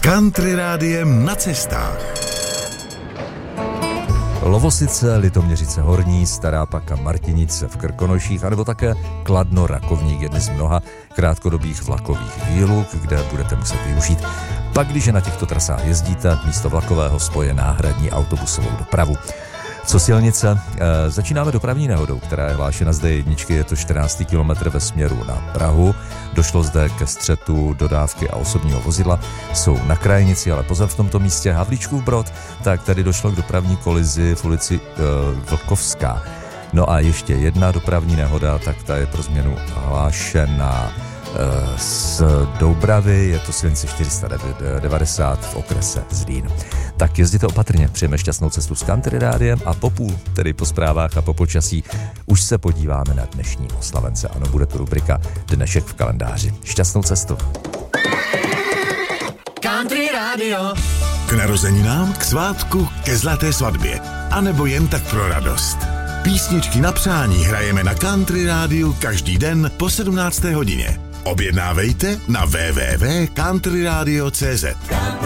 Country rádiem na cestách. Lovosice, Litoměřice Horní, Stará Paka, Martinice v Krkonoších, anebo také Kladno, Rakovník, jedny z mnoha krátkodobých vlakových výluk, kde budete muset využít. Pak, když na těchto trasách jezdíte, místo vlakového spoje náhradní autobusovou dopravu. Co silnice? Začínáme dopravní nehodou, která je hlášena z D1, je to 14. kilometr ve směru na Prahu. Došlo zde ke střetu dodávky a osobního vozidla. Jsou na krajnici, ale pozor v tomto místě Havlíčkův Brod, tak tady došlo k dopravní kolizi v ulici Vlkovská. No a ještě jedna dopravní nehoda, tak ta je pro změnu hlášena z Doubravy, je to silnice 490 v okrese Zlín. Tak jezděte opatrně, přejeme šťastnou cestu s Country rádiem a po půl, tedy po zprávách a po počasí, už se podíváme na dnešní oslavence. Ano, bude to rubrika Dnešek v kalendáři. Šťastnou cestu. Country rádio. K narozeninám, k svátku, ke zlaté svatbě. A nebo jen tak pro radost. Písničky na přání hrajeme na Country rádiu každý den po 17. hodině. Objednávejte na www.countryradio.cz.